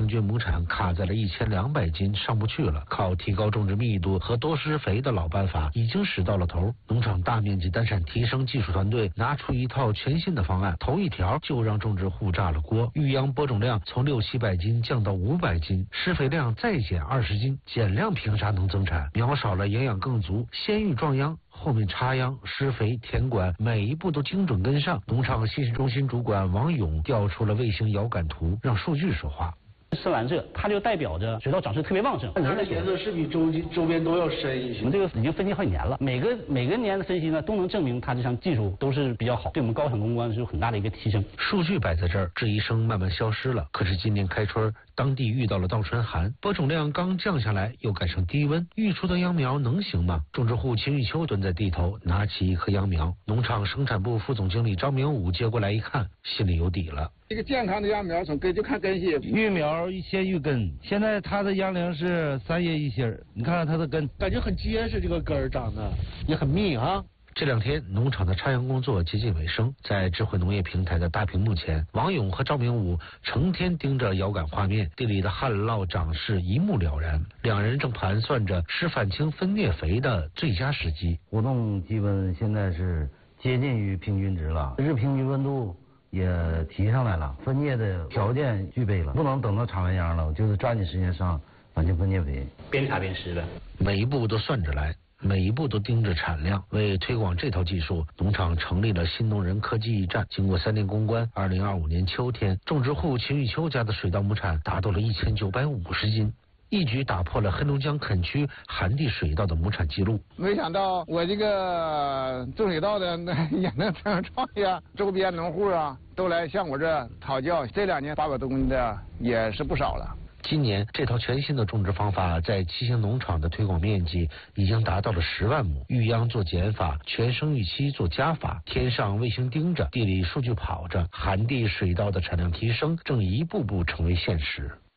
均亩产卡在了1200斤，上不去了。靠提高种植密度和多施肥的老办法已经使到了头。农场大面积单产提升技术团队拿出一套全新的方案，头一条就让种植户炸了锅。育秧播种量从600-700斤降到500斤，施肥量再减20斤，减量凭啥能增产？苗少了，营养更足，先育壮秧，后面插秧、施肥、填管，每一步都精准跟上。农场信息中心主管王勇调出了卫星遥感图，让数据说话。 深蓝色，它就代表着水稻长势特别旺盛。 它的颜色是比周边都要深一些。 我们这个已经分析好几年了，每个年的分析呢，都能证明它这项技术都是比较好，对我们高产公关是有很大的一个提升。 数据摆在这儿，质疑声慢慢消失了。可是今年开春，当地遇到了倒春寒，播种量刚降下来，又赶上低温，育出的秧苗能行吗？种植户秦玉秋蹲在地头，拿起一颗秧苗。农场生产部副总经理张明武接过来一看，心里有底了。 一个健康的秧苗，从根就看根系。 育苗先育根，现在它的秧龄是3叶一心，你看看它的根， 感觉很结实，这个根儿长得也很密啊。 这2天，农场的插秧工作接近尾声，在智慧农业平台的大屏幕前，王勇和赵明武成天盯着遥感画面，地里的旱涝长势一目了然。两人正盘算着施反清分蘖肥的最佳时机。 活动基本现在是接近于平均值了，日平均温度也提上来了，分蘖的条件具备了，不能等到插完秧了，就是抓紧时间上反清分蘖肥， 边插边施的， 每一步都算着来。每一步都盯着产量。为推广这套技术，农场成立了新农人科技驿站。经过3年攻关，2025年秋天，种植户秦玉秋家的水稻亩产达到了1950斤，一举打破了黑龙江垦区寒地水稻的亩产记录。 没想到我这个种水稻的也能这样创业，周边农户啊都来向我这讨教。这2年800多公斤的也是不少了。 今年这套全新的种植方法在七星农场的推广面积已经达到了10万亩，育秧做减法，全生育期做加法，天上卫星盯着，地里数据跑着，寒地水稻的产量提升正一步步成为现实。